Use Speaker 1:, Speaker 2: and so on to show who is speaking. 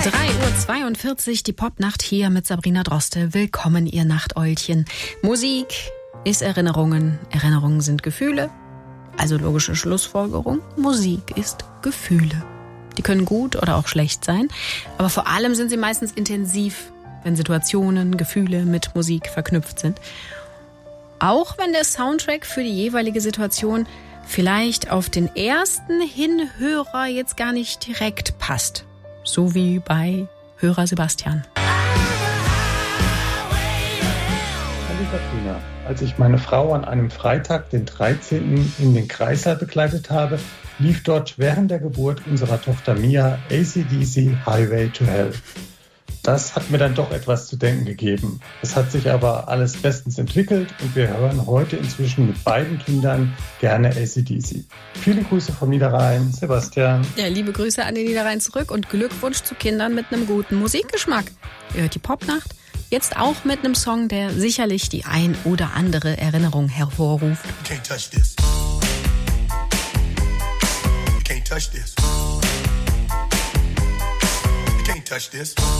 Speaker 1: 3:42 Uhr, die Popnacht hier mit Sabrina Droste. Willkommen, ihr Nachteulchen. Musik ist Erinnerungen, Erinnerungen sind Gefühle. Also logische Schlussfolgerung, Musik ist Gefühle. Die können gut oder auch schlecht sein, aber vor allem sind sie meistens intensiv, wenn Situationen, Gefühle mit Musik verknüpft sind. Auch wenn der Soundtrack für die jeweilige Situation vielleicht auf den ersten Hinhörer jetzt gar nicht direkt passt. So wie bei Hörer Sebastian.
Speaker 2: Hallo Sabrina. Als ich meine Frau an einem Freitag, den 13. in den Kreissaal begleitet habe, lief dort während der Geburt unserer Tochter Mia AC/DC Highway to Hell. Das hat mir dann doch etwas zu denken gegeben. Es hat sich aber alles bestens entwickelt und wir hören heute inzwischen mit beiden Kindern gerne AC/DC. Viele Grüße vom Niederrhein, Sebastian.
Speaker 1: Ja, liebe Grüße an den Niederrhein zurück und Glückwunsch zu Kindern mit einem guten Musikgeschmack. Ihr hört die Popnacht, jetzt auch mit einem Song, der sicherlich die ein oder andere Erinnerung hervorruft.
Speaker 3: You can't touch this. You can't touch this. You can't touch this.